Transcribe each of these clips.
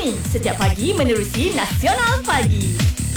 kami setiap pagi menerusi Nasional Pagi.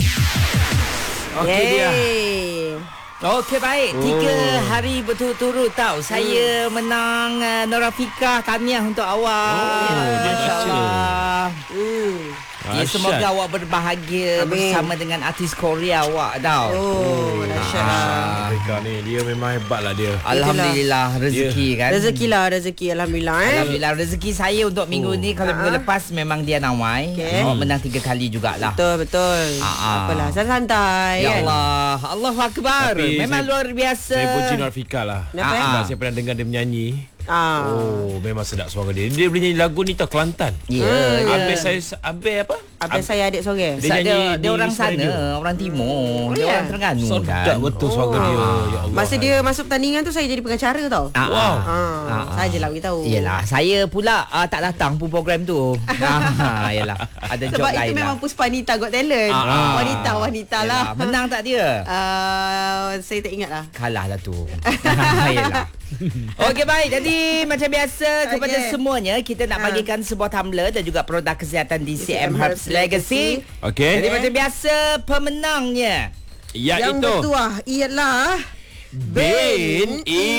Okey dia. Okey baik, 3 hari berturut-turut tau saya menang Norafika. Tahniah untuk awak. Masya-Allah. Ya, semoga awak berbahagia bersama dengan artis Korea awak tau. Mereka ni dia memang hebat lah dia. Alhamdulillah rezeki kan. Rezeki alhamdulillah. Alhamdulillah rezeki saya untuk minggu ni. Kalau minggu lepas memang dia nawai. Awak menang 3 kali jugalah. Betul. Apalah, santai Ya kan. Allah, Allahu Akbar. Tapi Memang luar biasa. Saya puji Norafika lah. Kenapa? Saya pernah dengar dia menyanyi. Oh, memang sedap suara dia. Dia boleh nyanyi lagu ni tau, Kelantan. Ya. Habis apa? Habis saya adik sore. Dia Dia nyanyi orang di Semeru. sana, orang timur. Dia orang Terengganu Sedap kan. betul suara dia. Ya Allah. Masa dia masuk pertandingan tu saya jadi pengacara tau. Wow. Sajalah beritahu. Yelah, saya pula tak datang pun program tu. Yelah, ada job Sebab lain itu memang lah. Puspanita Got Talent. Wanita lah. Yelah, menang tak dia? Saya tak ingat lah. Kalah lah tu. Yelah. Okey baik, jadi macam biasa kepada semuanya kita nak bagikan sebuah tumbler dan juga produk kesihatan DCM Herbs Legacy. Okey. Jadi macam biasa pemenangnya Yang Iaitu bertuah ialah Bin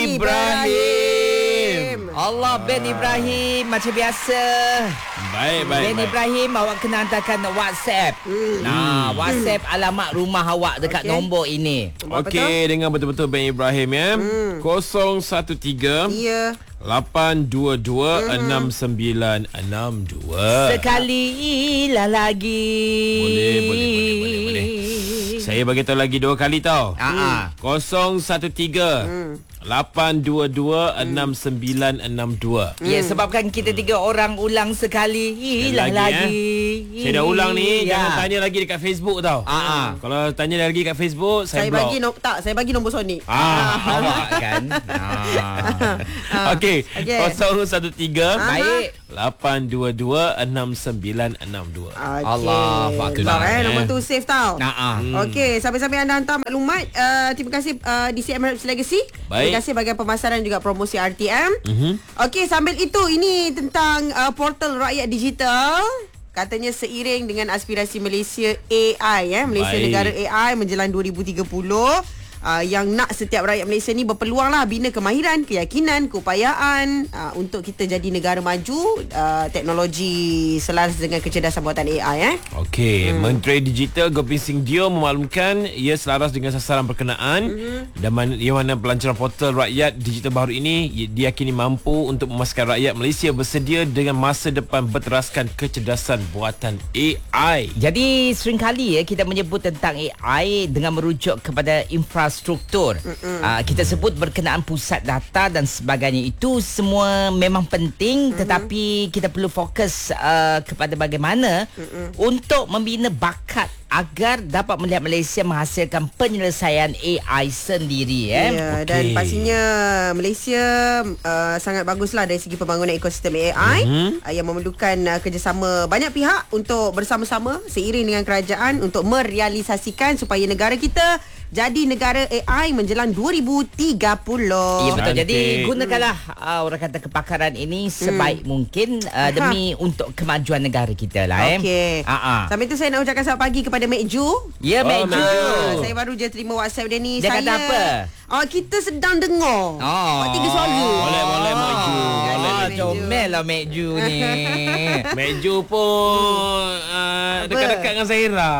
Ibrahim. Allah Ben Ibrahim. Macam biasa Baik. Ben Ibrahim, awak kena hantarkan WhatsApp. WhatsApp alamat rumah awak dekat nombor ini. Okey, dengan betul-betul Ben Ibrahim ya. 013 Ya. 822 6962. Sekali lagi. Boleh. Saya bagi tahu lagi 2 kali tau. 013 822 6962. Ya, sebabkan kita 3 orang ulang sekali lagi. Saya dah ulang ni, jangan tanya lagi dekat Facebook tau. Kalau tanya lagi dekat Facebook, saya block. Saya bagi nombor Sonic. Awak kan. Okey. 013 Baik. 822 6962. Allah Akbar. Nombor tu safe tau. Okey, sampai-sampai anda hantar maklumat. Terima kasih DCM Herbs Legacy. Baik. Terima kasih bahagian pemasaran juga promosi RTM. Okey, sambil itu ini tentang portal rakyat digital. Katanya seiring dengan aspirasi Malaysia AI Malaysia Baik. negara AI menjelang 2030, yang nak setiap rakyat Malaysia ni berpeluang lah bina kemahiran, keyakinan, keupayaan untuk kita jadi negara maju, teknologi selaras dengan kecerdasan buatan AI. Okey, Menteri Digital Gopin Singh Dio memaklumkan ia selaras dengan sasaran berkenaan dan yang mana pelancaran portal rakyat digital baru ini diyakini mampu untuk memastikan rakyat Malaysia bersedia dengan masa depan berteraskan kecerdasan buatan AI. Jadi seringkali kita menyebut tentang AI dengan merujuk kepada infrastruktur. Kita sebut berkenaan pusat data dan sebagainya. Itu semua memang penting, tetapi kita perlu fokus kepada bagaimana untuk membina bakat agar dapat melihat Malaysia menghasilkan penyelesaian AI sendiri. Dan pastinya Malaysia sangat baguslah dari segi pembangunan ekosistem AI yang memerlukan kerjasama banyak pihak untuk bersama-sama seiring dengan kerajaan untuk merealisasikan supaya negara kita jadi negara AI menjelang 2030. Ya betul. Cantik. Jadi gunakanlah orang kata kepakaran ini sebaik mungkin demi untuk kemajuan negara kita lah. Okey. Sampai tu saya nak ucapkan selamat pagi kepada Mek Ju. Ya, Mek Ju. Saya baru je terima WhatsApp dia ni. Dia kata apa? Kita sedang dengar. Tiga suara. Boleh Mek Ju. Comel lah Mek Ju ni. Mek Ju pun dekat-dekat dengan Zahira.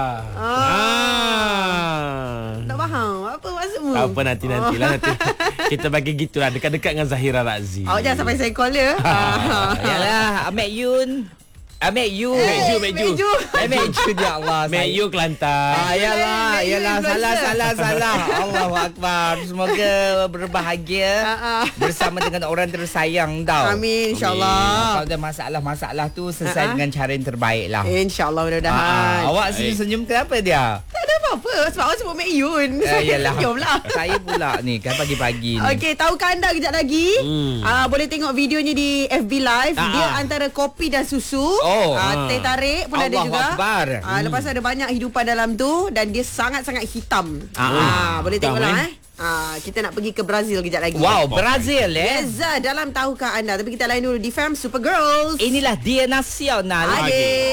Tak faham apa maksudmu? Tak apa, nantilah nanti kita bagi gitulah, dekat-dekat dengan Zahira Razi. Awak jangan sampai saya call dia. Yalah, Mek Yun. Mek Yu. Mek Ju. Mek Ju ya Allah. Mek Yu Kelantan. Yalah, salah. Allahu Akbar. Semoga berbahagia bersama dengan orang tersayang tau. Amin, insyaAllah. Kalau ada masalah-masalah tu selesai dengan cara yang terbaik lah. InsyaAllah mudah-mudahan. Awak senyum-senyum kenapa dia? Tak ada apa-apa. Sebab awak sebut Mek Yun. Yalah. Senyum lah. Saya pula ni kan pagi-pagi ni. Okey, tahukah anda kejap lagi? Boleh tengok videonya di FB Live. Dia antara kopi dan susu. Teh tarik pun ada juga. Akbar. Lepas tu ada banyak hidupan dalam tu dan dia sangat-sangat hitam. Boleh tengoklah kita nak pergi ke Brazil kejap lagi. Wow, Brazil Yes, dalam tahukah anda. Tapi kita lain dulu di Fam Super Girls. Inilah dia nasional. Adik.